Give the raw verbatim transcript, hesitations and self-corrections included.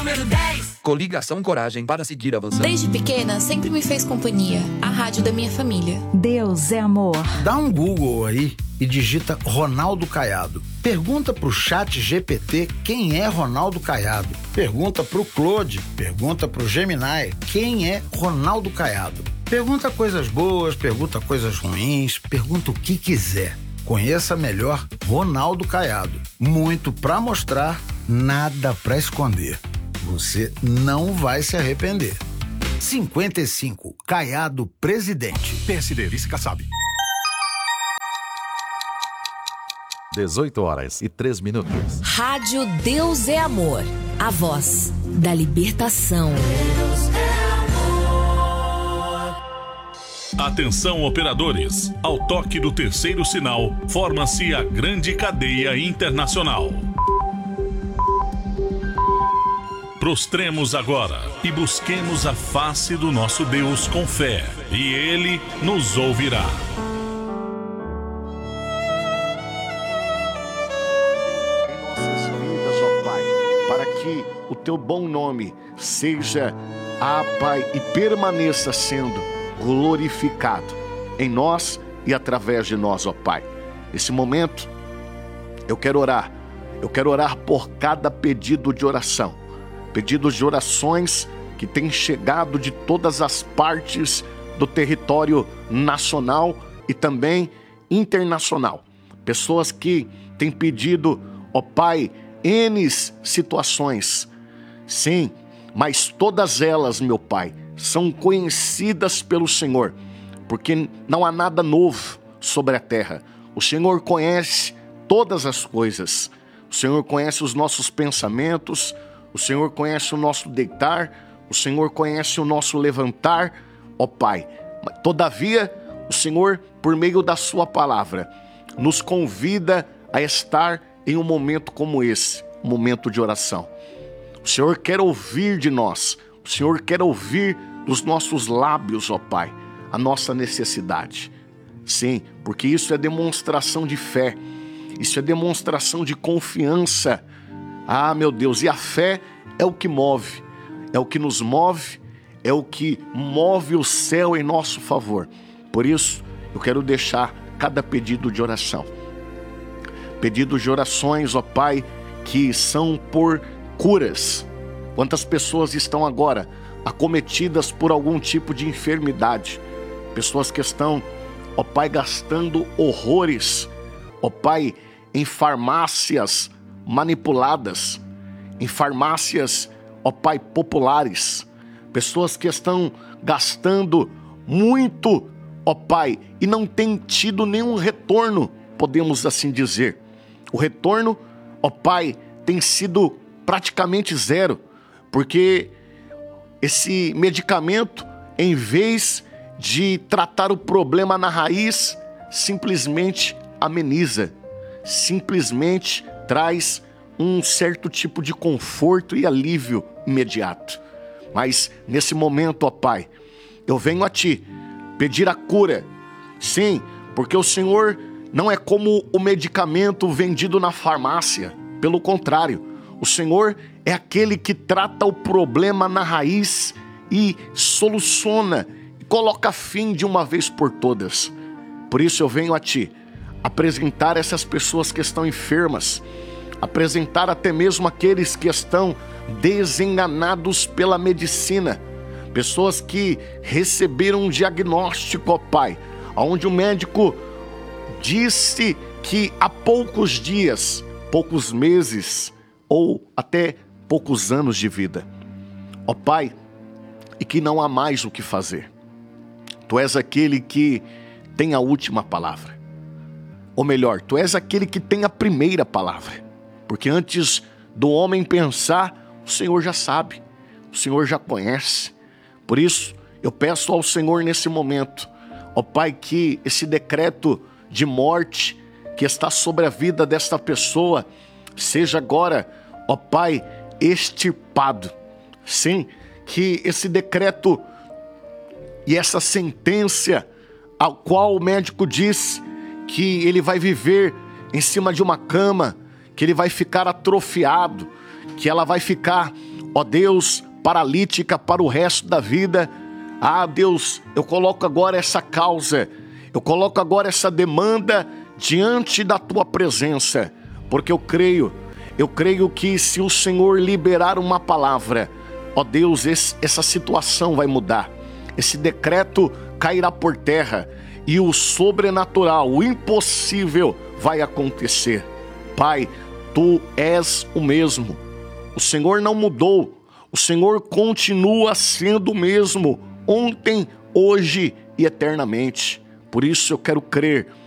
Número dez. Coligação Coragem para seguir avançando. Desde pequena, sempre me fez companhia. A rádio da minha família. Deus é amor. Dá um Google aí e digita Ronaldo Caiado. Pergunta pro chat G P T quem é Ronaldo Caiado. Pergunta pro Claude, pergunta pro Gemini quem é Ronaldo Caiado. Pergunta coisas boas, pergunta coisas ruins, pergunta o que quiser. Conheça melhor Ronaldo Caiado. Muito pra mostrar, nada pra esconder. Você não vai se arrepender. cinquenta e cinco, Caiado Presidente. P S D, Vice Kassab. dezoito horas e três minutos. Rádio Deus é Amor. A voz da libertação. Atenção, operadores. Ao toque do terceiro sinal, forma-se a grande cadeia internacional. Prostremos agora e busquemos a face do nosso Deus com fé, e Ele nos ouvirá. Em nossas vidas, ó Pai, para que o Teu bom nome seja, ah Pai, e permaneça sendo glorificado em nós e através de nós, ó Pai. Nesse momento, eu quero orar, eu quero orar por cada pedido de oração. Pedidos de orações que têm chegado de todas as partes do território nacional e também internacional. Pessoas que têm pedido, ó Pai, N situações. Sim, mas todas elas, meu Pai, são conhecidas pelo Senhor, porque não há nada novo sobre a terra. O Senhor conhece todas as coisas. O Senhor conhece os nossos pensamentos. O Senhor conhece o nosso deitar, o Senhor conhece o nosso levantar, ó Pai. Todavia, o Senhor, por meio da sua palavra, nos convida a estar em um momento como esse, um momento de oração. O Senhor quer ouvir de nós, o Senhor quer ouvir dos nossos lábios, ó Pai, a nossa necessidade. Sim, porque isso é demonstração de fé, isso é demonstração de confiança. Ah, meu Deus, e a fé é o que move, é o que nos move, é o que move o céu em nosso favor. Por isso, eu quero deixar cada pedido de oração. Pedidos de orações, ó Pai, que são por curas. Quantas pessoas estão agora acometidas por algum tipo de enfermidade? Pessoas que estão, ó Pai, gastando horrores, ó Pai, em farmácias manipuladas, em farmácias, ó Pai, populares, pessoas que estão gastando muito, ó Pai, e não tem tido nenhum retorno, podemos assim dizer. O retorno, ó Pai, tem sido praticamente zero, porque esse medicamento, em vez de tratar o problema na raiz, simplesmente ameniza, simplesmente traz um certo tipo de conforto e alívio imediato. Mas nesse momento, ó Pai, eu venho a Ti pedir a cura. Sim, porque o Senhor não é como o medicamento vendido na farmácia. Pelo contrário, o Senhor é aquele que trata o problema na raiz e soluciona e coloca fim de uma vez por todas. Por isso eu venho a Ti apresentar essas pessoas que estão enfermas, apresentar até mesmo aqueles que estão desenganados pela medicina, pessoas que receberam um diagnóstico, ó Pai, onde o médico disse que há poucos dias, poucos meses ou até poucos anos de vida, ó Pai, e que não há mais o que fazer. Tu és aquele que tem a última palavra. Ou melhor, Tu és aquele que tem a primeira palavra. Porque antes do homem pensar, o Senhor já sabe, o Senhor já conhece. Por isso, eu peço ao Senhor nesse momento, ó Pai, que esse decreto de morte que está sobre a vida desta pessoa seja agora, ó Pai, extirpado. Sim, que esse decreto e essa sentença ao qual o médico disse que ele vai viver em cima de uma cama, que ele vai ficar atrofiado, que ela vai ficar ó Deus, paralítica para o resto da vida. Ah, Deus, eu coloco agora essa causa, eu coloco agora essa demanda diante da tua presença, porque eu creio, eu creio que se o Senhor liberar uma palavra, ó Deus, esse, essa situação vai mudar, esse decreto cairá por terra e o sobrenatural, o impossível vai acontecer. Pai, tu és o mesmo, o Senhor não mudou, o Senhor continua sendo o mesmo, ontem, hoje e eternamente. Por isso eu quero crer